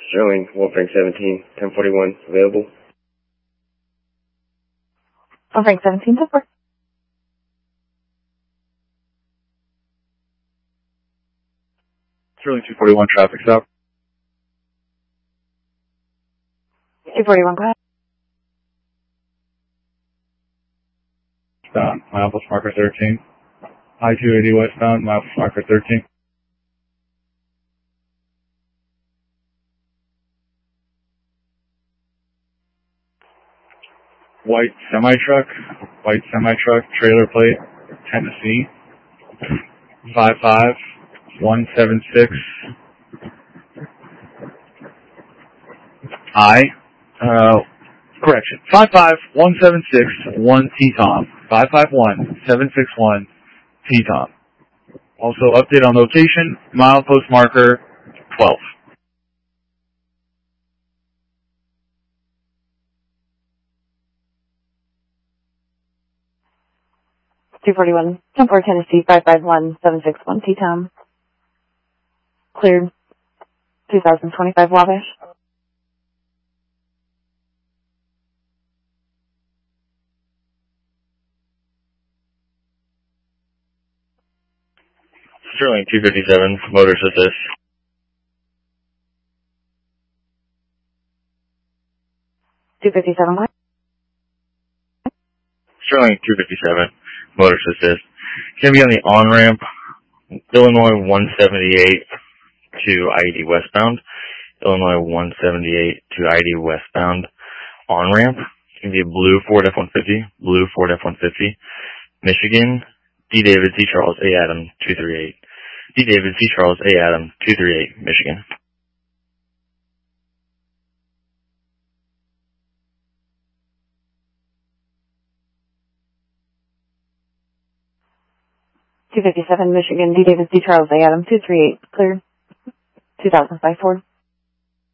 Sterling, Wolfgang 17, 1041, available. Wolfgang 17, 1041. Sterling 241, traffic stop. 241, go ahead. Westbound, mile plus marker 13. I-280 westbound, mile plus marker 13. White semi-truck, trailer plate, Tennessee, 55176. Correction, 55176 T-Tom, 551761 T-Tom. Also update on location, mile post marker 12. $241, 10-4 Tennessee, 551761 T-Tom. Cleared. 2025 Wabash. Sterling 257, motor assist. $257, Sterling 257, motor assist. Going to be on the on-ramp, Illinois 178 to I-80 westbound. Illinois 178 to I-80 westbound on-ramp. It's going to be a blue Ford F-150, Michigan, D. David C. Charles A. Adam 238. D. David C. Charles A. Adam 238, Michigan. $257, Michigan, D. David C. Charles A. Adam 238. Cleared. 2005 Ford.